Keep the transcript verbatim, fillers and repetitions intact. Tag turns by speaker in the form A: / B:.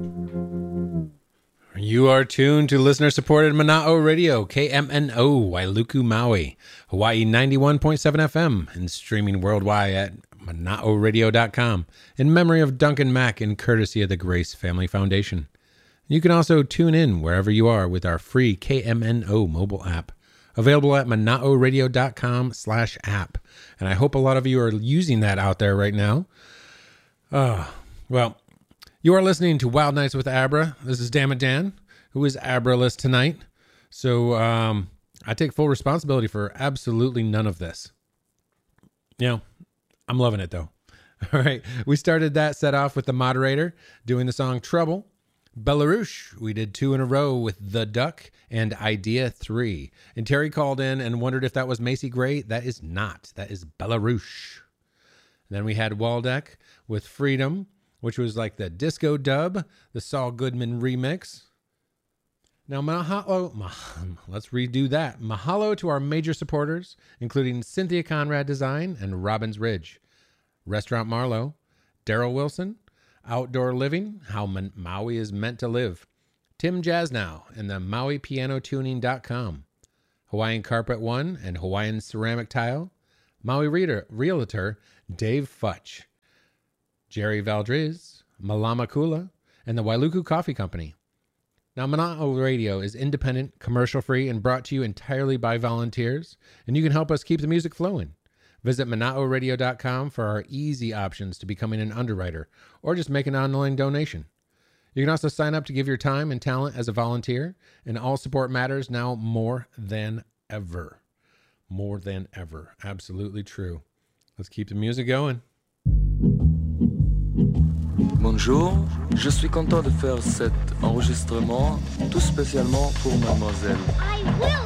A: You are tuned to listener-supported Mana'o Radio, K M N O, Wailuku, Maui, Hawaii ninety-one point seven F M, and streaming worldwide at mana'o radio dot com in memory of Duncan Mack and courtesy of the Grace Family Foundation. You can also tune in wherever you are with our free K M N O mobile app, available at mana'o radio dot com slash app. And I hope a lot of you are using that out there right now. Uh, well... You are listening to Wild Nights with Abra. This is Dammit Dan, who is Abra-less tonight. So um, I take full responsibility for absolutely none of this. You know, I'm loving it though. All right. We started that set off with the moderator doing the song Trouble. Belarus, we did two in a row with The Duck and Idea three. And Terry called in and wondered if that was Macy Gray. That is not. That is Belarus. And then we had Waldeck with Freedom, which was like the disco dub, the Saul Goodman remix. Now, mahalo, mah, let's redo that. Mahalo to our major supporters, including Cynthia Conrad Design and Robbins Ridge, Restaurant Marlowe, Daryl Wilson, Outdoor Living, How Maui is Meant to Live, Tim Jasnow, and the Maui Piano Tuning dot com, Hawaiian Carpet One and Hawaiian Ceramic Tile, Maui Reader, Realtor Dave Futch, Jerry Valdriz, Malama Kula, and the Wailuku Coffee Company. Now, Mana'o Radio is independent, commercial-free, and brought to you entirely by volunteers, and you can help us keep the music flowing. Visit mana'o radio dot com for our easy options to becoming an underwriter, or just make an online donation. You can also sign up to give your time and talent as a volunteer, and all support matters now more than ever. More than ever. Absolutely true. Let's keep the music going.
B: Bonjour, je suis content de faire cet enregistrement tout spécialement pour mademoiselle.
C: I will